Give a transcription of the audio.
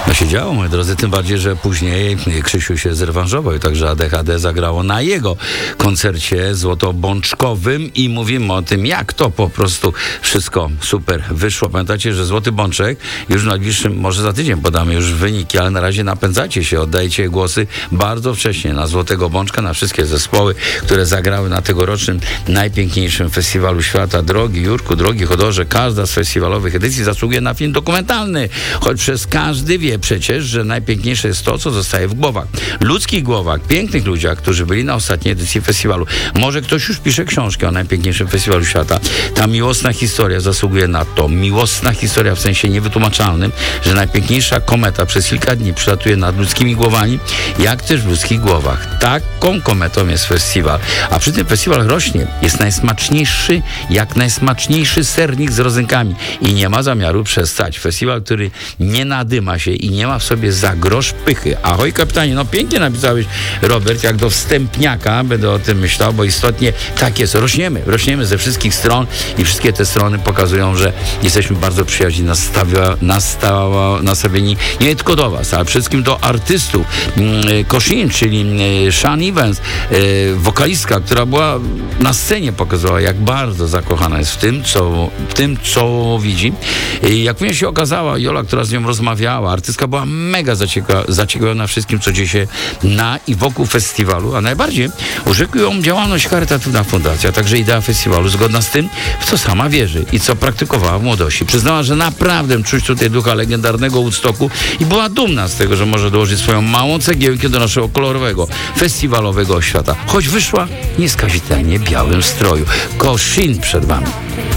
No się działo, moi drodzy, tym bardziej, że później Krzysiu się zrewanżował i także ADHD zagrało na jego koncercie złotobączkowym i mówimy o tym, jak to po prostu wszystko super wyszło. Pamiętacie, że Złoty Bączek już w najbliższym, może za tydzień podamy już wyniki, ale na razie napędzacie się, oddajcie głosy bardzo wcześnie na Złotego Bączka, na wszystkie zespoły, które zagrały na tegorocznym najpiękniejszym festiwalu świata. Drogi Jurku, drogi Chodorze, każda z festiwalowych edycji zasługuje na film dokumentalny, choć przez każdy wie przecież, że najpiękniejsze jest to, co zostaje w głowach. Ludzkich głowach, pięknych ludziach, którzy byli na ostatniej edycji festiwalu. Może ktoś już pisze książkę o najpiękniejszym festiwalu świata. Ta miłosna historia zasługuje na to. Miłosna historia w sensie niewytłumaczalnym, że najpiękniejsza kometa przez kilka dni przelatuje nad ludzkimi głowami, jak też w ludzkich głowach. Taką kometą jest festiwal. A przy tym festiwal rośnie. Jest najsmaczniejszy, jak najsmaczniejszy sernik z rodzynkami. I nie ma zamiaru przestać. Festiwal, który nie nadyma się i nie ma w sobie za grosz pychy. Ahoj kapitanie, no pięknie napisałeś, Robert, jak do wstępniaka będę o tym myślał, bo istotnie tak jest. Rośniemy ze wszystkich stron i wszystkie te strony pokazują, że jesteśmy bardzo przyjaźni, nastawieni nie tylko do was, ale przede wszystkim do artystów. Koshin, czyli Sean Evans, wokalistka, która była na scenie, pokazała, jak bardzo zakochana jest w tym, co widzi. Jak później się okazała, Jola, która z nią rozmawiała, artystka była mega zaciekawiona wszystkim, co dzieje się na i wokół festiwalu, a najbardziej urzekł ją działalność charytatywna fundacja, a także idea festiwalu zgodna z tym, w co sama wierzy i co praktykowała w młodości. Przyznała, że naprawdę czuć tutaj ducha legendarnego Woodstocku i była dumna z tego, że może dołożyć swoją małą cegiełkę do naszego kolorowego, festiwalowego świata. Choć wyszła nieskazitelnie białym stroju. Koshin przed wami.